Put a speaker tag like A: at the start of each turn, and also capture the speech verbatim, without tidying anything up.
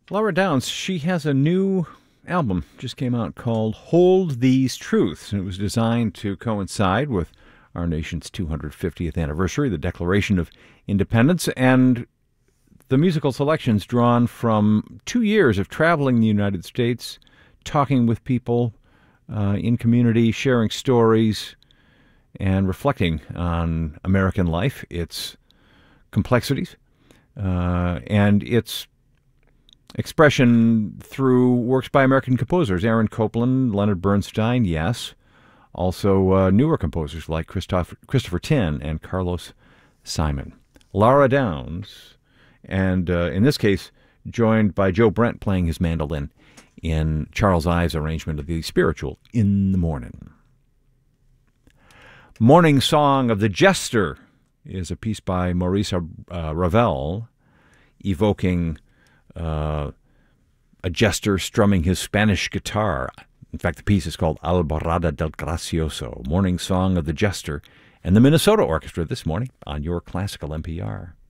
A: Laura Downs, she has a new album, just came out, called Hold These Truths. And it was designed to coincide with our nation's two hundred fiftieth anniversary, the Declaration of Independence, and the musical selections drawn from two years of traveling the United States, talking with people uh, in community, sharing stories, and reflecting on American life, its complexities, uh, and its expression through works by American composers, Aaron Copland, Leonard Bernstein, yes. Also uh, newer composers like Christopher, Christopher Tin and Carlos Simon. Laura Downs, and uh, in this case, joined by Joe Brent playing his mandolin in Charles Ives' arrangement of the spiritual In the Morning. Morning Song of the Jester is a piece by Maurice uh, Ravel, evoking uh, a jester strumming his Spanish guitar. In fact, the piece is called Alborada del Gracioso, Morning Song of the Jester, and the Minnesota Orchestra this morning on your Classical N P R.